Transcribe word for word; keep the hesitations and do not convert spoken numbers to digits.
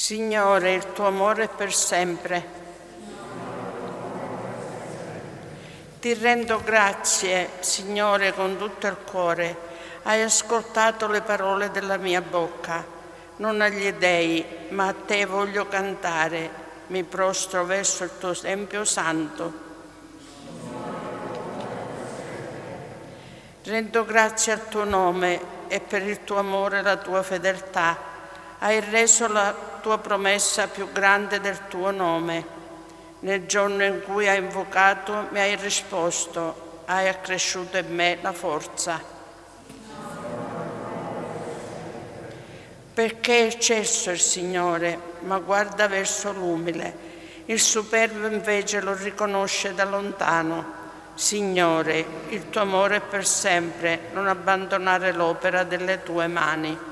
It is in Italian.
Signore, il tuo amore è per sempre. Ti rendo grazie, Signore, con tutto il cuore. Hai ascoltato le parole della mia bocca. Non agli dèi, ma a te voglio cantare. Mi prostro verso il tuo tempio santo. Rendo grazie al tuo nome e per il tuo amore e la tua fedeltà. Hai reso la tua promessa più grande del tuo nome. Nel giorno in cui hai invocato mi hai risposto, hai accresciuto in me la forza. Perché è eccelso il Signore, ma guarda verso l'umile. Il superbo invece lo riconosce da lontano. Signore, il tuo amore è per sempre, non abbandonare l'opera delle tue mani.